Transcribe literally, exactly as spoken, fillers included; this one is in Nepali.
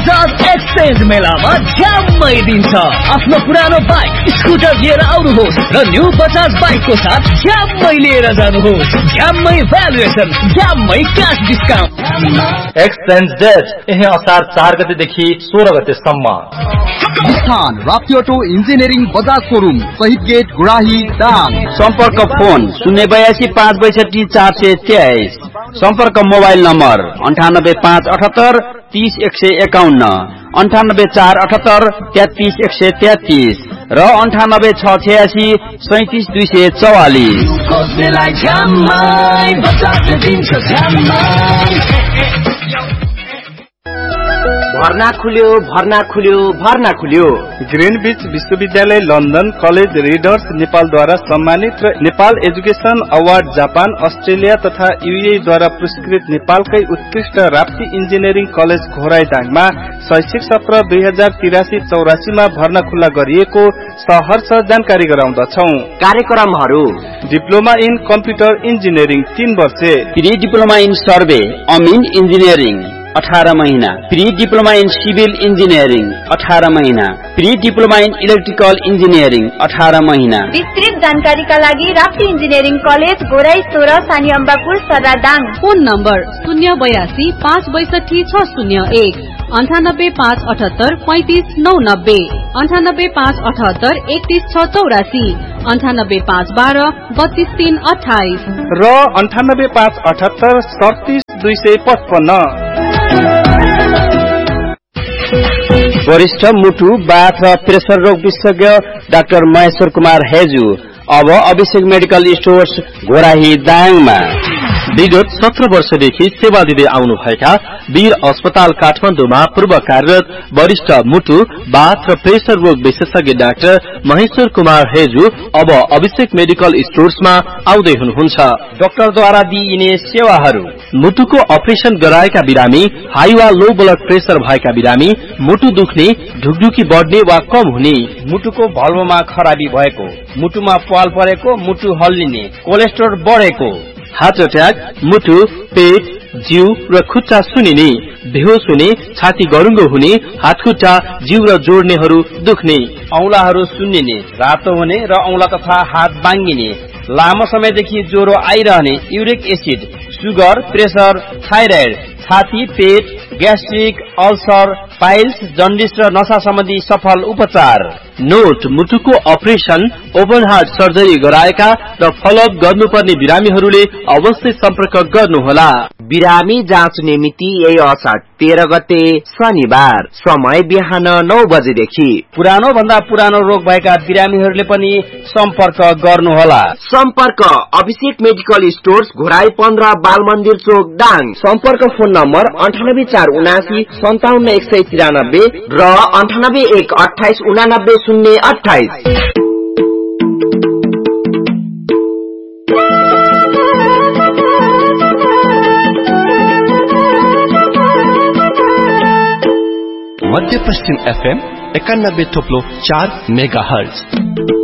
बजाज एक्सचेन्ज मेलामा झ्याम्मै दिन्छ। आफ्नो पुरानो बाइक स्कुटर लिएर आउनुहोस् र न्यू बजाज बाइकको साथ झ्याम्मै लिएर जानुहोस्। झ्याम्मै valuation, झ्याम्मै cash discount. Exchange date यही असार चार गतेदेखि सोह्र गतेसम्म। स्थान Rapti auto engineering Bajaj showroom, शहीद गेट, गुराही, दाङ। सम्पर्क फोन शून्य बयासी पाँच बैसठी चार सय तेइस। सम्पर्क मोबाइल नम्बर अन्ठानब्बे पाँच अठहत्तर तीस एक सय एकाउन्न, अन्ठानब्बे चार अठहत्तर तेत्तिस एक सय तेत्तिस र अन्ठानब्बे छ छयासी सैतिस दुई सय चौवालिस। भर्ना खुल्यो भर्ना खुल्यो भर्ना खुल्यो। ग्रिनविच विश्वविद्यालय लन्डन कलेज रिडर्स नेपालद्वारा सम्मानित र Nepal education award Japan, Australia तथा युए द्वारा पुरस्कृत नेपालकै उत्कृष्ट राप्ती इन्जिनियरिङ कलेज घोराइदाङमा शैक्षिक सत्र दुई हजार तिरासी चौरासीमा भर्ना खुल्ला गरिएको सहर्ष जानकारी गराउँदछौ। कार्यक्रमहरू: डिप्लोमा इन कम्प्युटर इन्जिनियरिङ तीन वर्ष, pre diploma in survey Amin engineering अठारह महीना, pre diploma in civil engineering अठारह महीना, pre diploma in electrical engineering अठारह महीना। विस्तृत जानकारीका लागि राप्ती इन्जिनियरिङ कलेज गोराई सोह्र, सानी अम्बापुर, सरादाङ। फोन नम्बर शून्य बयासी पाँच बैसठी छ शून्य एक, अन्ठानब्बे पाँच अठहत्तर पैंतिस नौ नब्बे, अन्ठानब्बे पाँच अठहत्तर एकतीस छ चौरासी, अन्ठानब्बे पाँच बाह्र बत्तीस तीन अठाइस र अन्ठानब्बे पाँच अठहत्तर सडतिस दुई सय पचपन्न। वरिष्ठ मुटु, बाथ र प्रेसर रोग विशेषज्ञ डाक्टर महेश्वर कुमार हेजु अब अभिषेक मेडिकल स्टोर्स घोराही दाङमा। विगत सत्र वर्षदेखि सेवा दिँदै आउनु भएका वीर अस्पताल काठमाडौँमा पूर्व कार्यरत वरिष्ठ मुटु, बाथ र प्रेसर रोग विशेषज्ञ डाक्टर महेश्वर कुमार हेजु अब अभिषेक मेडिकल स्टोर्समा आउँदै हुनुहुन्छ। डाक्टरद्वारा दिइने सेवाहरू: मुटुको अपरेसन गराएका बिरामी, हाई वा लो ब्लड प्रेसर भएका बिरामी, मुटु दुख्ने, ढुकढुकी बढ्ने वा कम हुने, मुटुको भल्भमा खराबी भएको, मुटुमा पाल परेको, मुटु हल्लिने, कोलेस्ट्रोल बढेको, हार्ट अट्याक, मुटु, पेट, जिउ र खुट्टा सुनिने, बेहोस हुने, छाती गरुङ्गो हुने, हातखुट्टा, जिउ र जोड्नेहरू दुख्ने, औंलाहरू सुन्निने, रातो हुने र औंला तथा हात बाङ्गिने, लामो समयदेखि ज्वरो आइरहने, uric acid, sugar, pressure, thyroid, छाती, पेट, ग्यास्ट्रिक, अल्सर, पाइल्स, जन्डिस र नशा सम्बन्धी सफल उपचार। नोट: मुटुको अपरेसन, ओपन हार्ट सर्जरी गराएका र फलोअप गर्नुपर्ने बिरामीहरूले अवश्य सम्पर्क गर्नुहोला। बिरामी जाँच्ने मिति यही असार तेह्र गते शनिबार, समय बिहान नौ बजेदेखि। पुरानो भन्दा पुरानो रोग भएका बिरामीहरूले पनि सम्पर्क गर्नुहोला। सम्पर्क अभिषेक मेडिकल स्टोर्स घोराई पन्ध्र, बाल मन्दिर चोक दाङ। सम्पर्क फोन नम्बर अन्ठानब्बे चार उनासी सन्ताउन्न एक सय तिरानब्बे र अन्ठानब्बे एक अठाइस उनानब्बे शून्य अठाइस। मध्य पश्चिम एफएम एकानब्बे थोप्लो चार मेगा हर्ज।